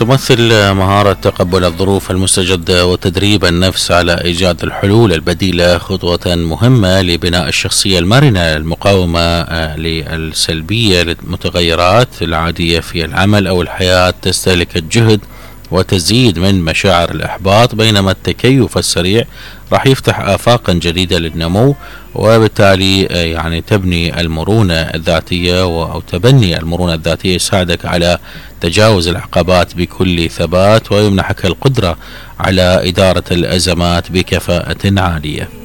تمثل مهارة تقبل الظروف المستجدة وتدريب النفس على إيجاد الحلول البديلة خطوة مهمة لبناء الشخصية المرنة المقاومة للسلبية للمتغيرات العادية في العمل أو الحياة تستهلك الجهد وتزيد من مشاعر الإحباط، بينما التكيف السريع راح يفتح آفاقا جديدة للنمو، وبالتالي يعني تبني المرونة الذاتية أو تبني المرونة الذاتية يساعدك على تجاوز العقبات بكل ثبات ويمنحك القدرة على إدارة الأزمات بكفاءة عالية.